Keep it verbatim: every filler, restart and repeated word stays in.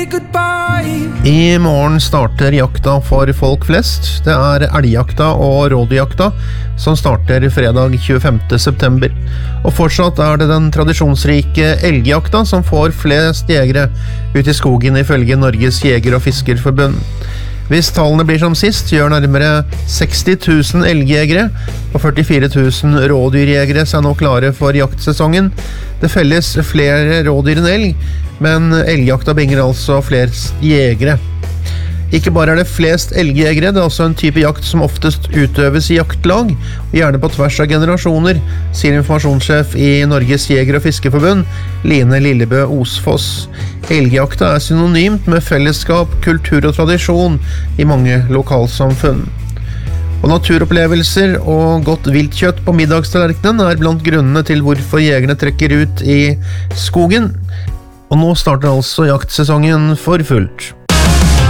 I morgen starter jakta for folk flest. Det er elgjakta og rådyrjakta som starter fredag tjuefemte september. Og fortsatt er det den tradisjonsrike elgjakta som får flest jegere ut i skogen ifølge Norges Jeger- og Fiskerforbund. Hvis tallene blir som sist, gjør nærmere seksti tusen elgjegere og førtifire tusen rådyrjegere seg nå klare for jaktsesongen. Det felles flere rådyr enn elg, men elgjakta bringer altså flest jegere. Ikke bare er det flest elgjegere, det er også en type jakt som oftest utøves i jaktlag, og gjerne på tvers av generasjoner, sier informasjonssjef i Norges Jeger- og Fiskerforbund, Line Lillebø Osfoss. Elgjakta er synonymt med fellesskap, kultur og tradisjon i mange lokalsamfunn. Og naturopplevelser og godt viltkjøtt på middagstallerkenen er blant grunnene til hvorfor jegerne trekker ut i skogen. Og nå starter altså jaktsesongen for fullt.